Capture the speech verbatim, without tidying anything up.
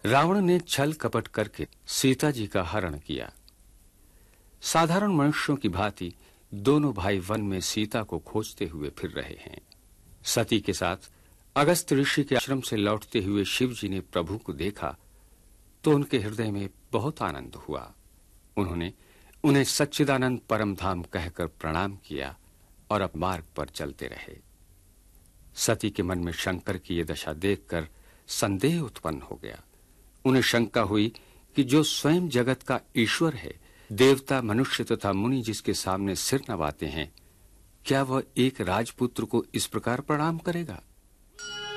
रावण ने छल कपट करके सीता जी का हरण किया। साधारण मनुष्यों की भांति दोनों भाई वन में सीता को खोजते हुए फिर रहे हैं। सती के साथ अगस्त ऋषि के आश्रम से लौटते हुए शिव जी ने प्रभु को देखा तो उनके हृदय में बहुत आनंद हुआ। उन्होंने उन्हें सच्चिदानंद परम धाम कहकर प्रणाम किया और अब मार्ग पर चलते रहे। सती के मन में शंकर की यह दशा देखकर संदेह उत्पन्न हो गया। उन्हें शंका हुई कि जो स्वयं जगत का ईश्वर है, देवता, मनुष्य तथा मुनि जिसके सामने सिर नवाते हैं, क्या वह एक राजपुत्र को इस प्रकार प्रणाम करेगा?